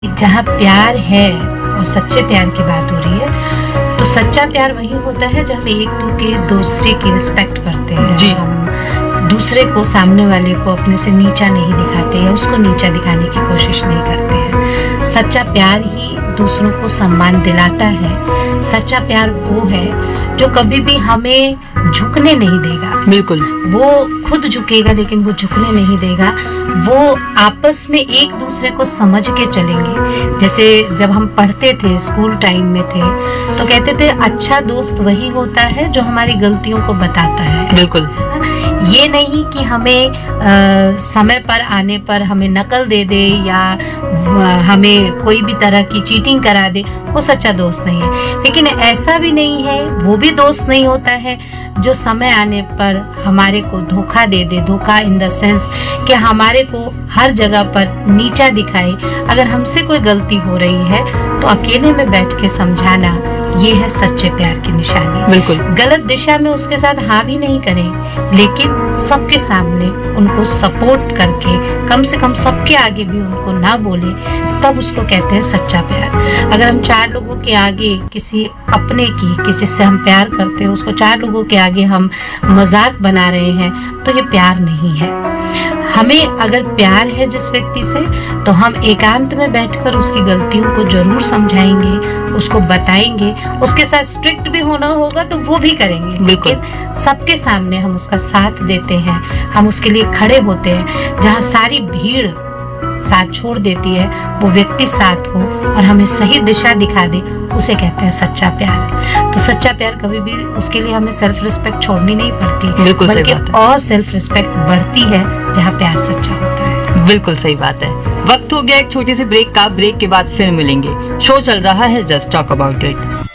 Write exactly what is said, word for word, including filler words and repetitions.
जहाँ प्यार है और सच्चे प्यार की बात हो रही है, तो सच्चा प्यार वही होता है जब हम एक दूसरे दूसरे की रिस्पेक्ट करते हैं जी। हम दूसरे को, सामने वाले को अपने से नीचा नहीं दिखाते या उसको नीचा दिखाने की कोशिश नहीं करते हैं। सच्चा प्यार ही दूसरों को सम्मान दिलाता है। सच्चा प्यार वो है जो कभी भी हमें झुकने नहीं देगा। बिल्कुल, वो खुद झुकेगा लेकिन वो झुकने नहीं देगा। वो आपस में एक दूसरे को समझ के चलेंगे। जैसे जब हम पढ़ते थे, स्कूल टाइम में थे, तो कहते थे अच्छा दोस्त वही होता है जो हमारी गलतियों को बताता है। बिल्कुल, ये नहीं कि हमें आ, समय पर आने पर हमें नकल दे दे या हमें कोई भी तरह की चीटिंग करा दे, वो सच्चा दोस्त नहीं है। लेकिन ऐसा भी नहीं है, वो भी दोस्त नहीं होता है जो समय आने पर हमारे को धोखा दे दे। धोखा इन द सेंस कि हमारे को हर जगह पर नीचा दिखाए। अगर हमसे कोई गलती हो रही है तो अकेले में बैठ के समझाना, ये है सच्चे प्यार की निशानी। बिल्कुल, गलत दिशा में उसके साथ हाँ भी नहीं करें, लेकिन सबके सामने उनको सपोर्ट करके, कम से कम सबके आगे भी उनको ना बोले, तब उसको कहते हैं सच्चा प्यार। अगर हम चार लोगों के आगे किसी अपने की, किसी से हम प्यार करते हैं, उसको चार लोगों के आगे हम मजाक बना रहे हैं, तो ये प्यार नहीं है। हमें अगर प्यार है जिस व्यक्ति से, तो हम एकांत में बैठकर उसकी गलतियों को जरूर समझाएंगे, उसको बताएंगे। उसके साथ स्ट्रिक्ट भी होना होगा तो वो भी करेंगे, लेकिन सबके सामने हम उसका साथ देते हैं, हम उसके लिए खड़े होते हैं। जहाँ सारी भीड़ साथ छोड़ देती है, वो व्यक्ति साथ हो और हमें सही दिशा दिखा दे, उसे कहते हैं सच्चा प्यार। तो सच्चा प्यार कभी भी, उसके लिए हमें सेल्फ रिस्पेक्ट छोड़नी नहीं पड़ती, बल्कि और सेल्फ रिस्पेक्ट बढ़ती है जहाँ प्यार सच्चा होता है। बिल्कुल सही बात है। वक्त हो गया एक छोटे से ब्रेक का। ब्रेक के बाद फिर मिलेंगे। शो चल रहा है जस्ट टॉक अबाउट इट।